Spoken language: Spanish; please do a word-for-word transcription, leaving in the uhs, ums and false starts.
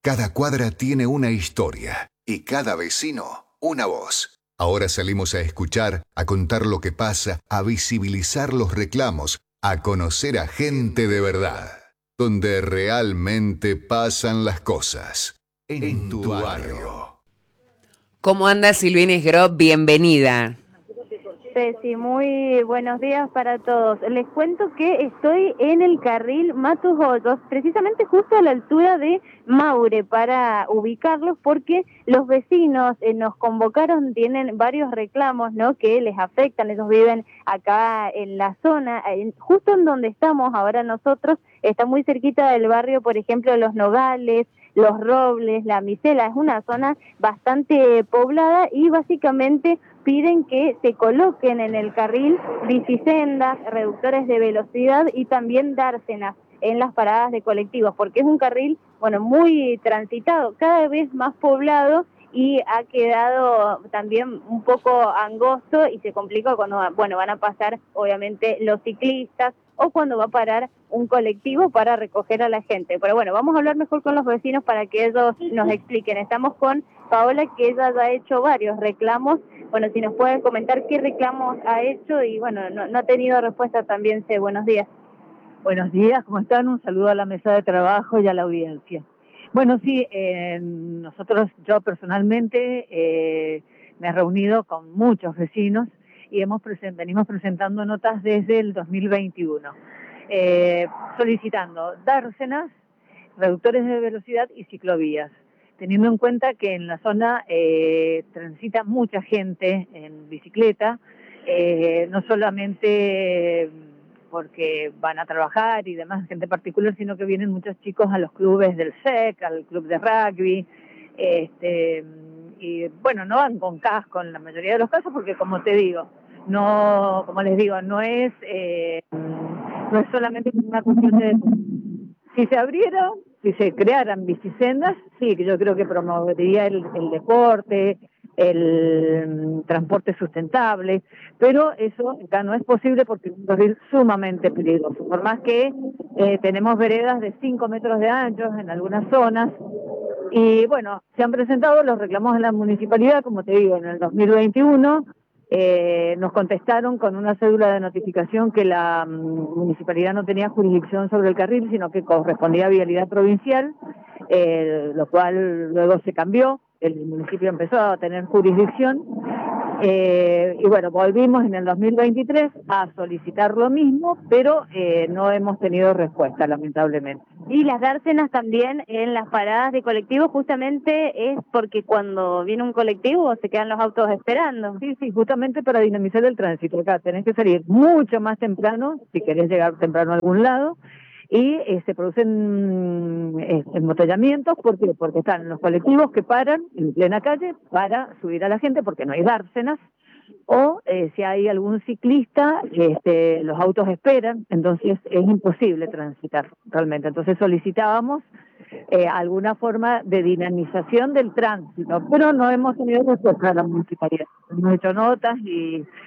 Cada cuadra tiene una historia y cada vecino una voz. Ahora salimos a escuchar, a contar lo que pasa, a visibilizar los reclamos, a conocer a gente de verdad, donde realmente pasan las cosas. En, en tu barrio. ¿Cómo anda Silvina Isgrov? Bienvenida. Ceci, muy buenos días para todos. Les cuento que estoy en el carril Matos Hoyos, precisamente justo a la altura de Maure, para ubicarlos, porque los vecinos eh, nos convocaron, tienen varios reclamos, ¿no?, que les afectan. Ellos viven acá en la zona, en, justo en donde estamos ahora nosotros, está muy cerquita del barrio, por ejemplo, Los Nogales, Los Robles, La Misela. Es una zona bastante poblada y básicamente piden que se coloquen en el carril bicisendas, reductores de velocidad y también dársenas en las paradas de colectivos, porque es un carril, bueno, muy transitado, cada vez más poblado, y ha quedado también un poco angosto y se complica cuando, bueno, van a pasar obviamente los ciclistas o cuando va a parar un colectivo para recoger a la gente. Pero bueno, vamos a hablar mejor con los vecinos para que ellos nos expliquen. Estamos con Paola, que ella ya ha hecho varios reclamos. Bueno, si nos pueden comentar qué reclamos ha hecho y bueno, no, no ha tenido respuesta también. Sé, buenos días. Buenos días, ¿cómo están? Un saludo a la mesa de trabajo y a la audiencia. Bueno, sí, eh, nosotros, yo personalmente, eh, me he reunido con muchos vecinos y hemos present, venimos presentando notas desde el dos mil veintiuno, eh, solicitando dársenas, reductores de velocidad y ciclovías, teniendo en cuenta que en la zona eh, transita mucha gente en bicicleta, eh, no solamente porque van a trabajar y demás, gente particular, sino que vienen muchos chicos a los clubes del S E C, al club de rugby, este, y bueno, no van con casco en la mayoría de los casos, porque como te digo, no, como les digo, no es, eh, no es solamente una cuestión de... Si se abrieran, si se crearan bicisendas, sí, que yo creo que promovería el, el deporte, el transporte sustentable, pero eso acá no es posible porque es un carril sumamente peligroso. Por más que eh, tenemos veredas de cinco metros de ancho en algunas zonas, y bueno, se han presentado los reclamos de la municipalidad, como te digo, en el dos mil veintiuno, eh, nos contestaron con una cédula de notificación que la um, municipalidad no tenía jurisdicción sobre el carril, sino que correspondía a vialidad provincial, eh, lo cual luego se cambió, el municipio empezó a tener jurisdicción, eh, y bueno, volvimos en el dos mil veintitrés a solicitar lo mismo, pero eh, no hemos tenido respuesta, lamentablemente. Y las dársenas también en las paradas de colectivos, justamente es porque cuando viene un colectivo se quedan los autos esperando. Sí, sí, justamente para dinamizar el tránsito. Acá tenés que salir mucho más temprano, si querés llegar temprano a algún lado, y eh, se producen eh, embotellamientos. ¿Por qué? Porque están los colectivos que paran en plena calle para subir a la gente, porque no hay dársenas, o eh, si hay algún ciclista, este, los autos esperan, entonces es imposible transitar realmente. Entonces solicitábamos eh, alguna forma de dinamización del tránsito, pero no hemos tenido respuesta de la municipalidad. Hemos hecho notas y